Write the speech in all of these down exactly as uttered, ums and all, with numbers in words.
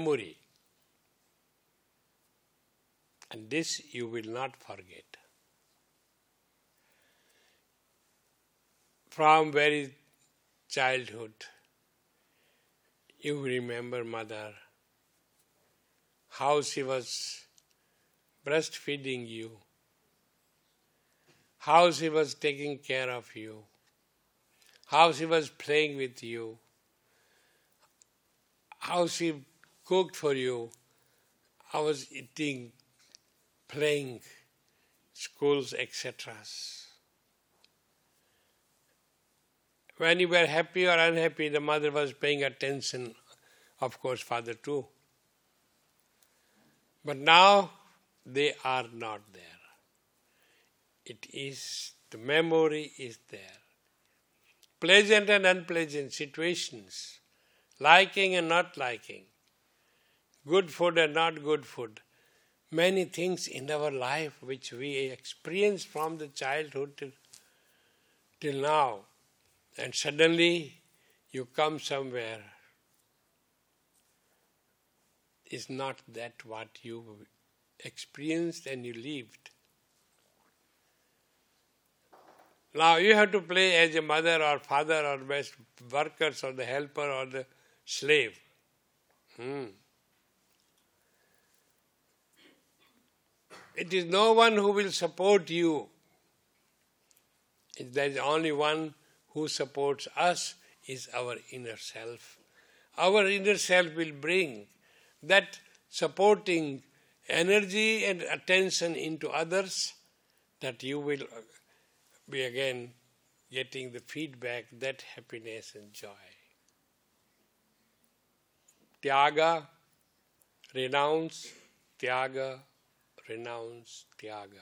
memory. And this you will not forget. From very childhood, you remember mother, how she was breastfeeding you, how she was taking care of you, how she was playing with you, how she cooked for you, how was eating, playing, schools, et cetera. When you were happy or unhappy, the mother was paying attention, of course, father too. But now they are not there. It is, the memory is there. Pleasant and unpleasant situations, liking and not liking, good food and not good food, many things in our life which we experience from the childhood till, till now. And suddenly you come somewhere, is not that what you experienced and you lived. Now you have to play as a mother or father or best workers or the helper or the slave. Hmm. It is no one who will support you. There is only one who supports us, is our inner self. Our inner self will bring that supporting energy and attention into others, that you will be again getting the feedback, that happiness and joy. Tyaga, renounce, tyaga, renounce, tyaga.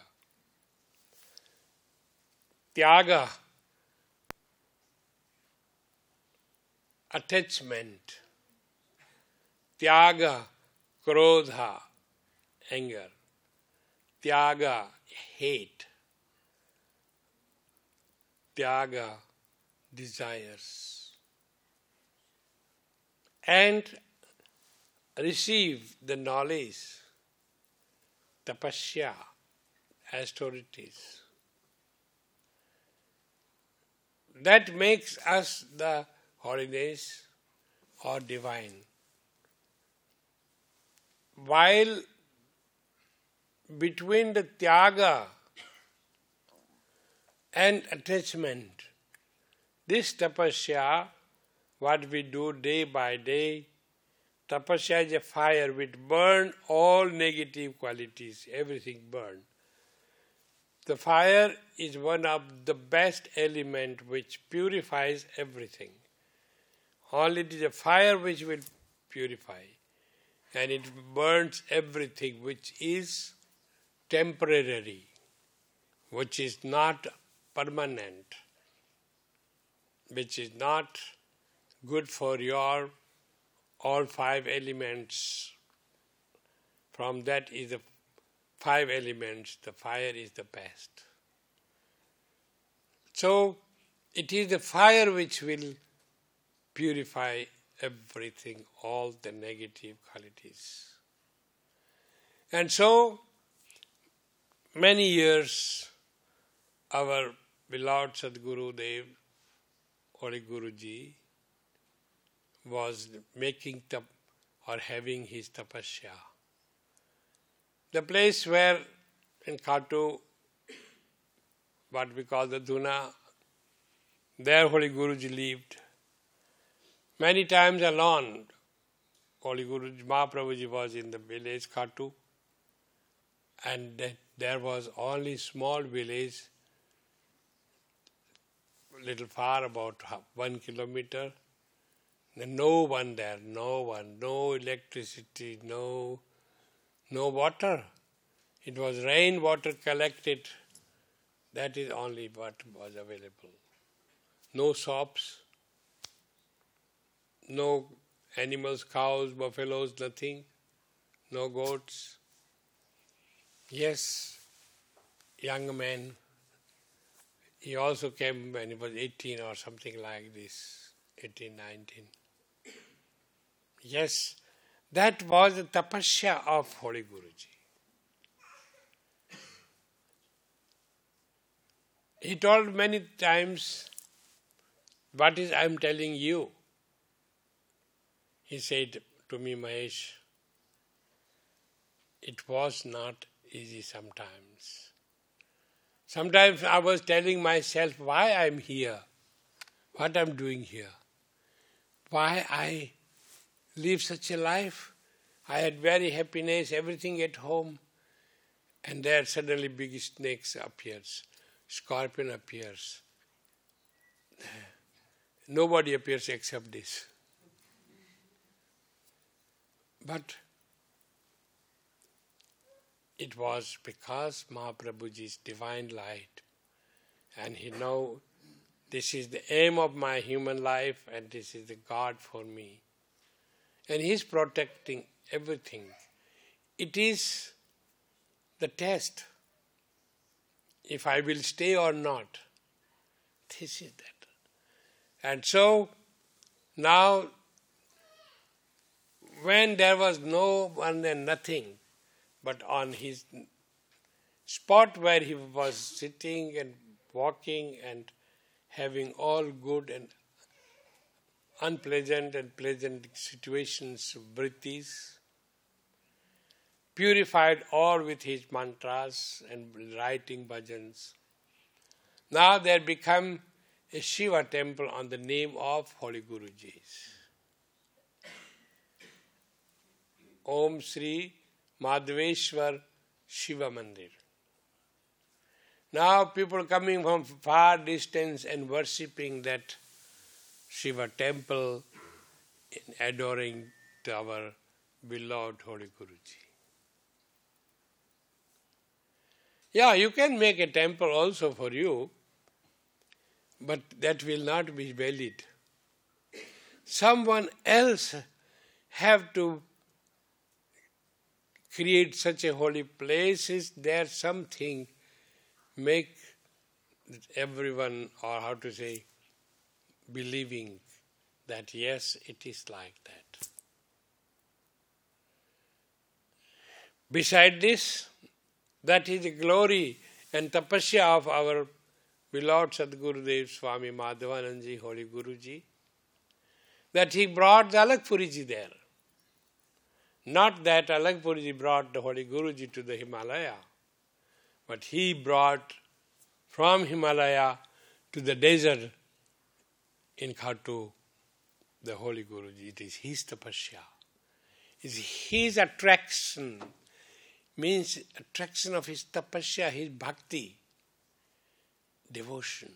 Tyaga, attachment. Tyaga, krodha, anger. Tyaga, hate. Tyaga, desires. And receive the knowledge, tapasya, austerities. That makes us the holiness or divine. While between the tyaga and attachment, this tapasya, what we do day by day, tapasya is a fire which burns all negative qualities, everything burns. The fire is one of the best elements which purifies everything. Only it is a fire which will purify. And it burns everything which is temporary, which is not permanent, which is not good for your all five elements. From that is the five elements, the fire is the best. So, it is the fire which will purify everything, all the negative qualities. And so, many years, our beloved Sadguru Dev, Holy Guruji, was making tap or having his tapasya. The place where in Khatu, what we call the Duna, there Holy Guruji lived. Many times alone, Holy Guruji, Mahaprabhuji was in the village Khatu, and there was only small village, little far, about one kilometer. No one there, no one, no electricity, no no water. It was rain water collected. That is only what was available. No shops, no animals, cows, buffaloes, nothing, no goats. Yes, young man, he also came when he was eighteen or something like this, eighteen, nineteen. Yes, That was the tapasya of Holy Guruji. He told many times, what is I am telling you? He said to me, Mahesh, it was not easy sometimes. Sometimes I was telling myself why I am here, what I am doing here, why I live such a life. I had very happiness, everything at home, and there suddenly big snakes appears, scorpion appears. Nobody appears except this. But it was because Mahaprabhuji's divine light, and he know this is the aim of my human life and this is the God for me. And he is protecting everything. It is the test, if I will stay or not. This is that. And so, now, when there was no one and nothing, but on his spot where he was sitting and walking and having all good and unpleasant and pleasant situations, vrittis, purified all with his mantras and writing bhajans. Now there become a Shiva temple on the name of Holy Guruji's. Om Sri Madhaveshwar Shiva Mandir. Now people coming from far distance and worshipping that Shiva temple, in adoring to our beloved Holy Guruji. Yeah, you can make a temple also for you, but that will not be valid. Someone else have to create such a holy place. Is there something make everyone, or how to say, believing that yes, it is like that. Beside this, that is the glory and tapasya of our beloved Sadgurudev Swami Madhavanandji, Holy Guruji, that he brought the Alakpuriji there. Not that Alakpuriji brought the Holy Guruji to the Himalaya, but he brought from Himalaya to the desert in Khatu the Holy Guruji. It is his tapasya. It is his attraction, means attraction of his tapasya, his bhakti, devotion,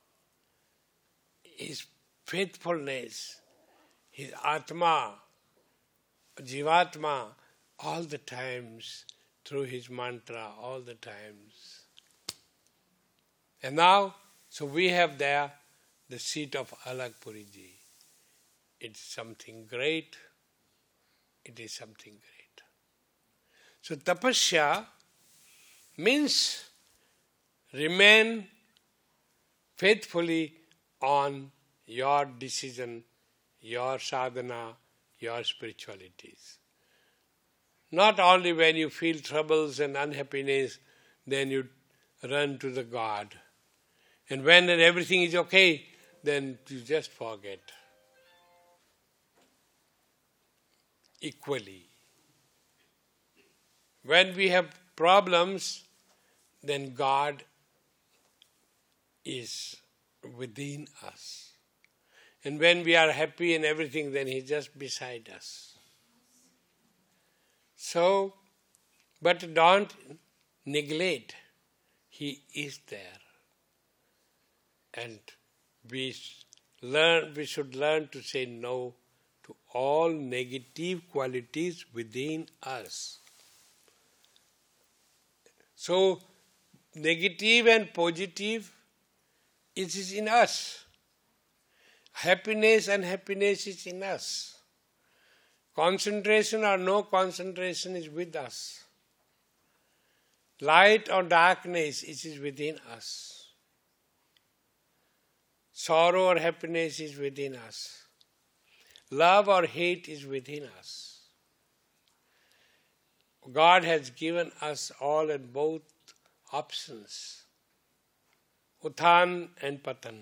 his faithfulness, his atma, jivatma, all the times, through his mantra, all the times. And now, so we have there the seat of Alakpuriji. It's something great. It is something great. So tapasya means remain faithfully on your decision, your sadhana, your spiritualities. Not only when you feel troubles and unhappiness, then you run to the God. And when everything is okay, then you just forget. Equally. When we have problems, then God is within us. And when we are happy and everything, then He is just beside us. So, but don't neglect. He is there. And we learn. We should learn to say no to all negative qualities within us. So, negative and positive, it is in us. Happiness and unhappiness is in us. Concentration or no concentration is with us. Light or darkness, it is within us. Sorrow or happiness is within us. Love or hate is within us. God has given us all and both options, Uthan and Patan.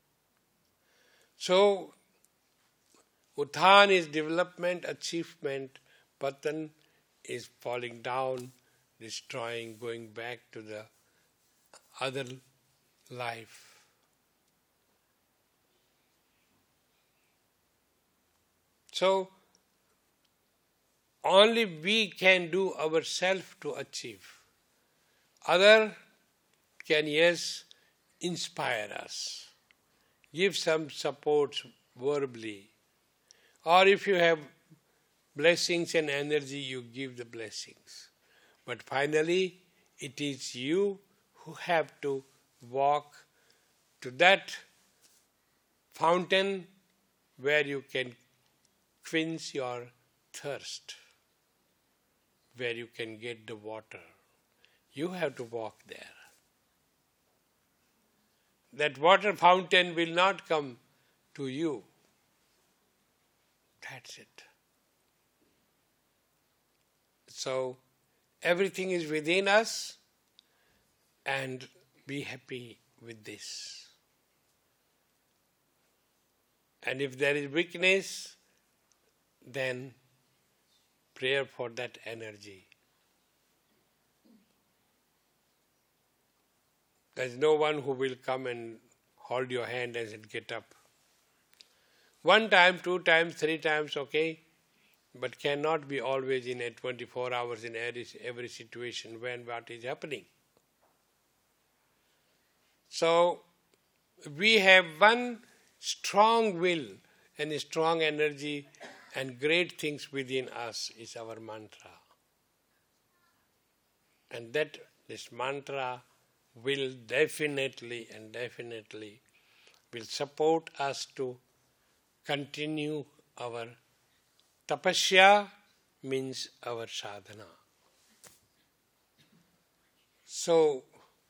So, Uthan is development, achievement, Patan is falling down, destroying, going back to the other life. So, only we can do ourselves to achieve. Other can, yes, inspire us, give some support verbally. Or if you have blessings and energy, you give the blessings. But finally, it is you who have to walk to that fountain where you can quench your thirst, where you can get the water. You have to walk there. That water fountain will not come to you. That's it. So, everything is within us, and be happy with this. And if there is weakness, then prayer for that energy. There is no one who will come and hold your hand and say, get up. One time, two times, three times, okay, but cannot be always in a twenty-four hours in every, every situation when what is happening. So, we have one strong will and a strong energy and great things within us is our mantra. And that this mantra will definitely and definitely will support us to continue our tapasya, means our sadhana. So,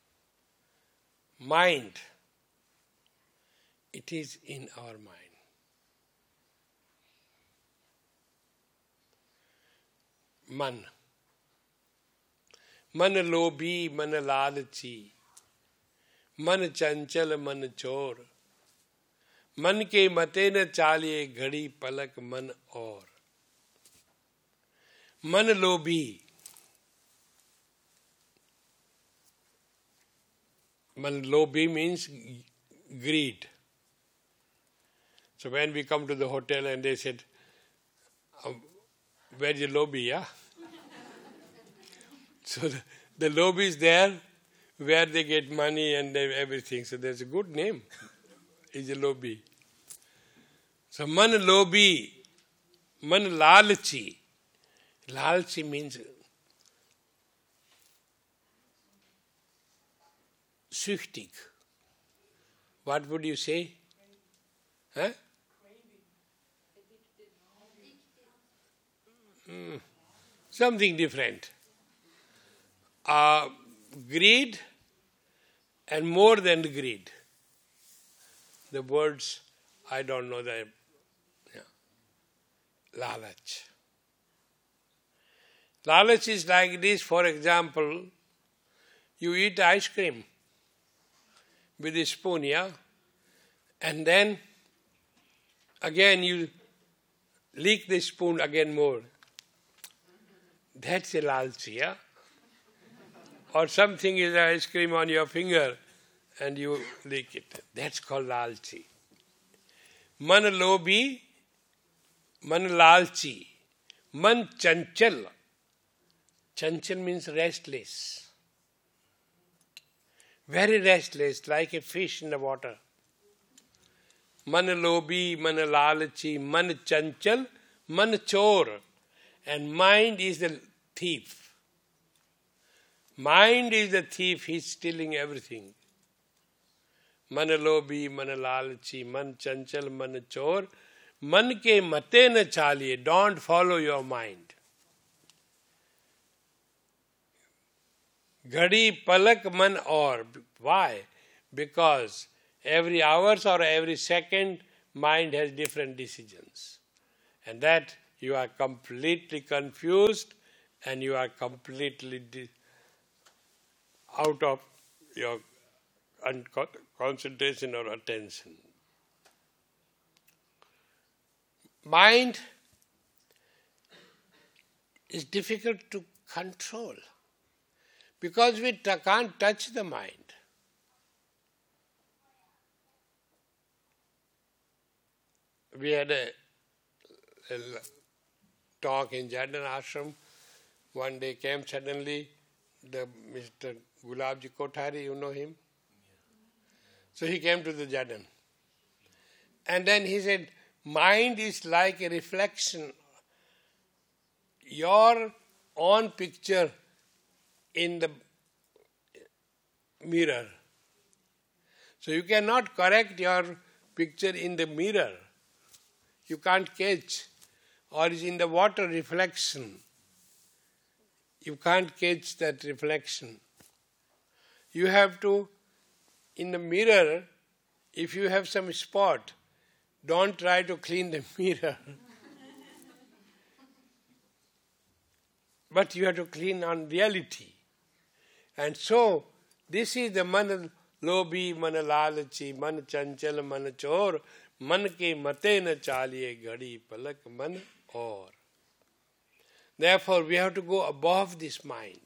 mind, it is in our mind. Man. Man lobhi, man lalchi, man chanchal, man chor. मन के मते न चालिए घड़ी पलक मन और. मन लोभी. Man lobi means greed. So when we come to the hotel and they said, um, where is the lobby, yeah? So the, the lobby is there where they get money and everything. So there's a good name. Is a lobby. So man lobi, man lalchi. Lalchi means süchtig. What would you say? Huh? Hmm. Something different. Uh, greed and more than greed. The words, I don't know the yeah. Lalach. Lalach is like this, for example, you eat ice cream with a spoon, yeah? And then again you lick the spoon again more. That's a lalchi, yeah? Or something is ice cream on your finger and you lick it. That's called lalchi. Man lobi, man lalchi, man chanchal. Chanchal means restless. Very restless, like a fish in the water. Man lobi, man lalchi, man chanchal, man chor. And mind is the thief. Mind is the thief, he's stealing everything. Man lobi, man lalchi, man chanchal, man chor. Man ke mate na chaliye, don't follow your mind. Ghadi palak man or. Why? Because every hours or every second, mind has different decisions. And that you are completely confused and you are completely di- out of your un- concentration or attention. Mind is difficult to control because we t- can't touch the mind. We had a, a talk in Jardin Ashram. One day came suddenly the Mister Gulabji Kothari, you know him? So he came to the Jardin. And then he said, mind is like a reflection. Your own picture in the mirror. So you cannot correct your picture in the mirror. You can't catch. Or is in the water reflection. You can't catch that reflection. You have to, in the mirror, if you have some spot, don't try to clean the mirror. But you have to clean on reality. And so, this is the man lobhi, man lalachi, man chanchal, man chor, man ke mate na chaliye ghadi palak man or. Therefore, we have to go above this mind.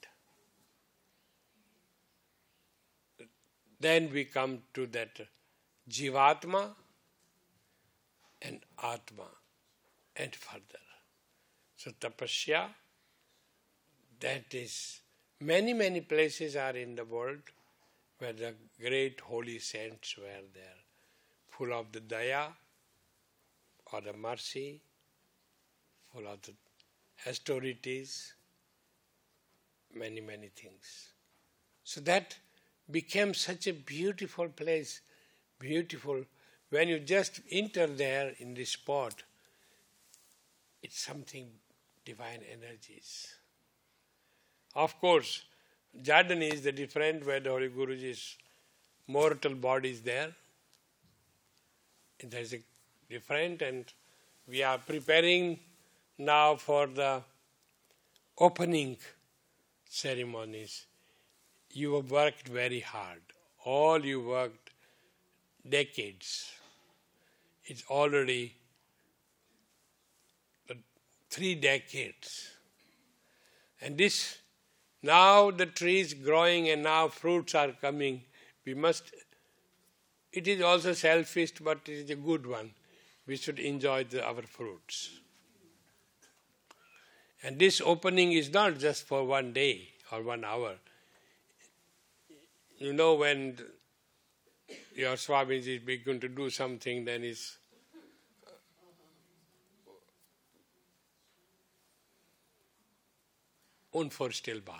Then we come to that Jivatma and Atma and further. So tapasya, that is, many, many places are in the world where the great holy saints were there, full of the daya or the mercy, full of the austerities, many, many things. So that became such a beautiful place, beautiful. When you just enter there in this spot, it's something divine energies. Of course, Jardin is the different where the Holy Guruji's mortal body is there. There is a different, and we are preparing now for the opening ceremonies. You have worked very hard. All you worked decades. It's already three decades. And this, now the tree is growing and now fruits are coming. We must, it is also selfish, but it is a good one. We should enjoy the, our fruits. And this opening is not just for one day or one hour. You know, when your Swamiji is begun to do something, then it's unvorstellbar.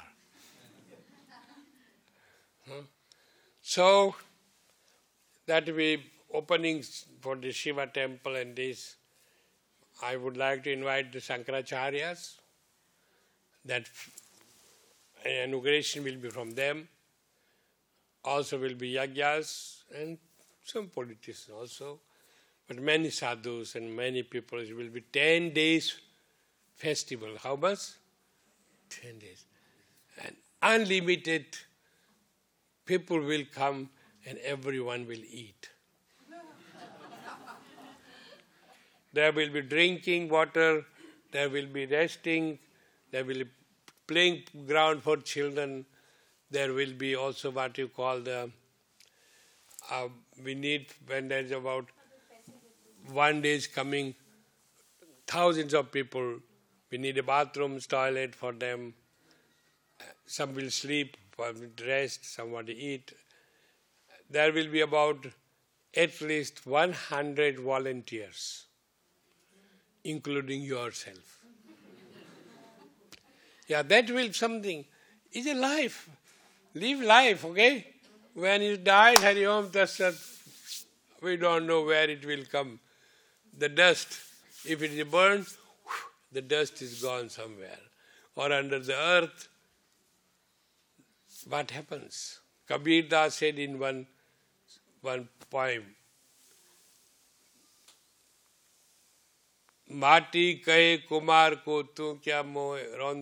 huh? So, that will be openings for the Shiva temple and this. I would like to invite the Shankaracharyas. That inauguration will be from them. Also will be yagyas and some politicians also. But many sadhus and many people. It will be ten days festival. How much? Ten days. And unlimited people will come and everyone will eat. There will be drinking water, there will be resting, there will be playing ground for children, there will be also what you call the, uh, we need, when there is about one day is coming, thousands of people, we need a bathroom, toilet for them, some will sleep, some will rest, somebody eat. There will be about at least one hundred volunteers, including yourself. Yeah, that will something. It's a life. Live life, okay? When you die, Hari Om Tat Sat, we don't know where it will come. The dust, if it is burned, the dust is gone somewhere. Or under the earth, what happens? Kabir Das said in one, one poem, माटी कहे कुमार को तू क्या मोह